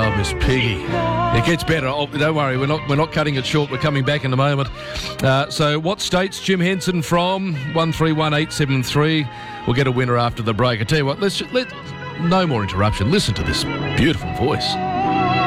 Oh, Miss Piggy. It gets better. Oh, don't worry, we're not cutting it short. We're coming back in a moment. So what state's Jim Henson from? 131873. We'll get a winner after the break. I tell you what, let no more interruption. Listen to this beautiful voice.